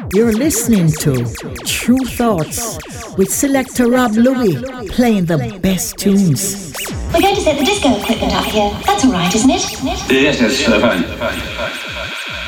You're listening to True Thoughts with selector Rob Louie, playing the best tunes. We're going to set the disco equipment up here. That's all right, isn't it? Yes, fine.